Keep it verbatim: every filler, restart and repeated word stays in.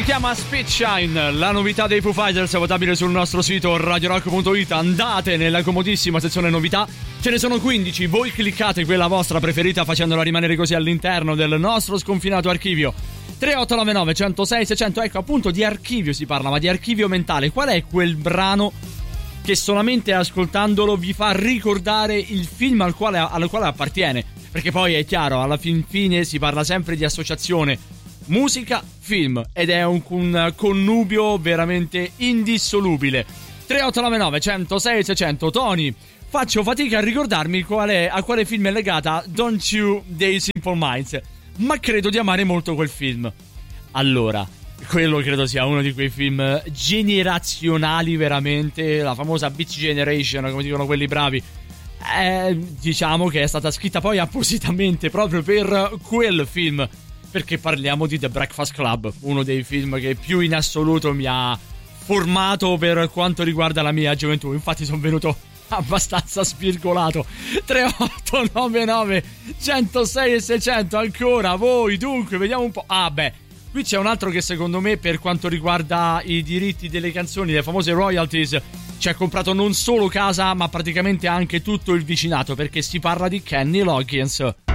chiama Spitshine, la novità dei Foo Fighters, votabile sul nostro sito radio rock punto it. Andate nella comodissima sezione novità, ce ne sono quindici, voi cliccate quella vostra preferita facendola rimanere così all'interno del nostro sconfinato archivio. Tre otto nove nove uno zero sei sei zero zero, ecco, appunto di archivio si parla, ma di archivio mentale. Qual è quel brano che solamente ascoltandolo vi fa ricordare il film al quale, al quale appartiene? Perché poi è chiaro, alla fin fine si parla sempre di associazione musica, film, ed è un, un connubio veramente indissolubile. Tre otto nove nove uno zero sei sei zero zero. Tony, faccio fatica a ricordarmi qual è, a quale film è legata Don't You dei Simple Minds, ma credo di amare molto quel film. Allora, quello credo sia uno di quei film generazionali veramente, la famosa Beat Generation, come dicono quelli bravi. Eh, diciamo che è stata scritta poi appositamente proprio per quel film, perché parliamo di The Breakfast Club, uno dei film che più in assoluto mi ha formato per quanto riguarda la mia gioventù. Infatti sono venuto abbastanza spirgolato. Tre otto nove nove uno zero sei sei zero zero, ancora voi. Dunque, vediamo un po'. Ah beh, qui c'è un altro che secondo me, per quanto riguarda i diritti delle canzoni, le famose royalties, ci ha comprato non solo casa ma praticamente anche tutto il vicinato, perché si parla di Kenny Loggins.